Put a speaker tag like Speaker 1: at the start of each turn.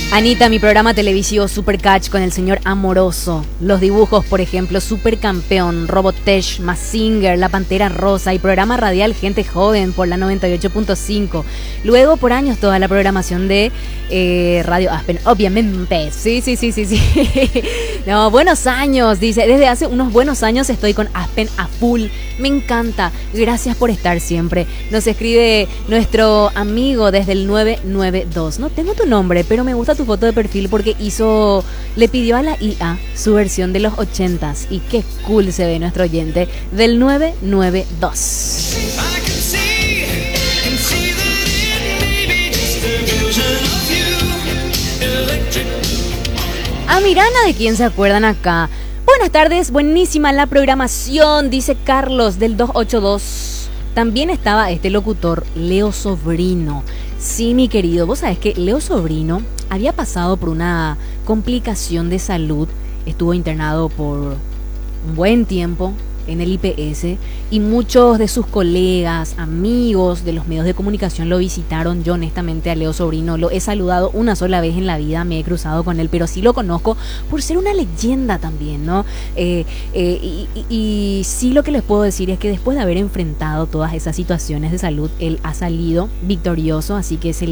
Speaker 1: Anita, mi programa televisivo Super Catch con el señor Amoroso. Los dibujos, por ejemplo, Supercampeón, Robotech, Mazinger, La Pantera Rosa y programa radial Gente Joven por la 98.5. Luego, por años, toda la programación de Radio Aspen, obviamente. Sí. No, buenos años, dice. Desde hace unos buenos años estoy con Aspen a full. Me encanta. Gracias por estar siempre. Nos escribe nuestro amigo desde el 992. No tengo tu nombre, pero me gusta tu foto de perfil porque le pidió a la IA su versión de los 80s y qué cool se ve nuestro oyente del 992. A Mirana, ¿de quién se acuerdan acá? Buenas tardes, buenísima la programación, dice Carlos del 282. También estaba este locutor, Leo Sobrino. Sí, mi querido, vos sabés que Leo Sobrino había pasado por una complicación de salud, estuvo internado por un buen tiempo en el IPS y muchos de sus colegas, amigos de los medios de comunicación lo visitaron. Yo honestamente a Leo Sobrino lo he saludado una sola vez en la vida, me he cruzado con él, pero sí lo conozco por ser una leyenda también, ¿no? Y sí, lo que les puedo decir es que después de haber enfrentado todas esas situaciones de salud, él ha salido victorioso, así que se